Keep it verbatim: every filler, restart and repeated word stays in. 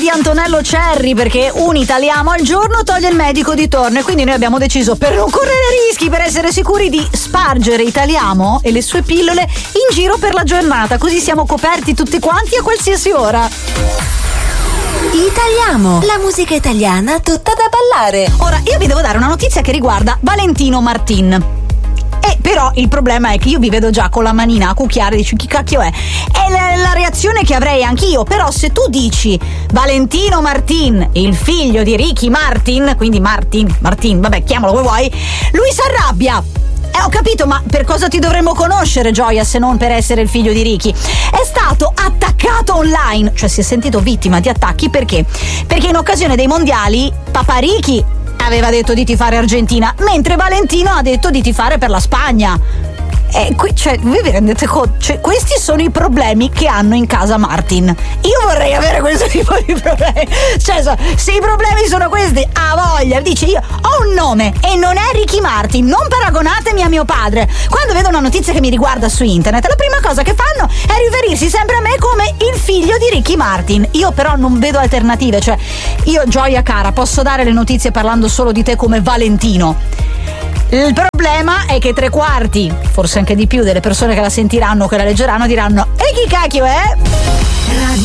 di Antonello Cerri, perché un italiano al giorno toglie il medico di torno, e quindi noi abbiamo deciso, per non correre rischi, per essere sicuri, di spargere Italiamo e le sue pillole in giro per la giornata, così siamo coperti tutti quanti a qualsiasi ora. Italiamo, la musica italiana tutta da ballare. Ora, io vi devo dare una notizia che riguarda Valentino Martin. Eh, però il problema è che io vi vedo già con la manina a cucchiare, dici chi cacchio è? È la, la reazione che avrei anch'io. Però se tu dici Valentino Martin, il figlio di Ricky Martin, quindi Martin, Martin, vabbè, chiamalo come vuoi, lui si arrabbia. Eh, ho capito, ma per cosa ti dovremmo conoscere, Gioia, se non per essere il figlio di Ricky? È stato attaccato online, cioè si è sentito vittima di attacchi. Perché? Perché in occasione dei mondiali Papà Ricky aveva detto di tifare Argentina, mentre Valentino ha detto di tifare per la Spagna. E qui, cioè, voi vi rendete conto? Cioè, questi sono i problemi che hanno in casa Martin. Io vorrei avere questo tipo di problemi. Cioè, se i problemi sono questi, a voglia. Dice, io ho un nome e non è Ricky Martin, non paragonatemi a mio padre. Quando vedo una notizia che mi riguarda su internet, la prima cosa che fanno è riferirsi sempre a me come il figlio di Ricky Martin. Io però non vedo alternative. Cioè, io, Gioia cara, posso dare le notizie parlando solo di te come Valentino. Il problema è che tre quarti, forse anche di più, delle persone che la sentiranno o che la leggeranno diranno: e chi cacchio è? Radio